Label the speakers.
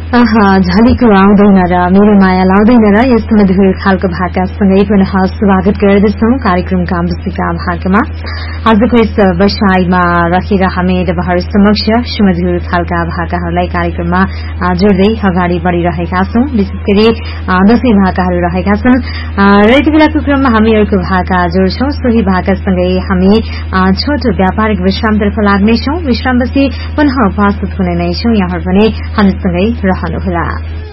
Speaker 1: झलीको आउँदैन र मेरो माया लाउँदैन र यस्तो मधुर खालको भाकासँगै पुनः स्वागत गर्दछौं कार्यक्रम कामबस्तीका भाकामा। आजको यस वर्षाइमा रहेर हामी तपाईहरु समक्ष सुमधुर खालका भाकाहरूलाई कार्यक्रममा जोड्दै अगाडि बढ़िरहेका छौं। विशेष गरी दशैं भाकाहरू रहेका छन् र यति बेलाको क्रममा हामी अर्को भाका जोड्छौं। सोही भाकासँगै हामी छोटो व्यापारिक विश्रामतर्फ लाग्नेछौं। विश्रामपछि पुनः उपस्थित हुने नै छौं। यहाँ पनि हामीसँगै रहनुहोला।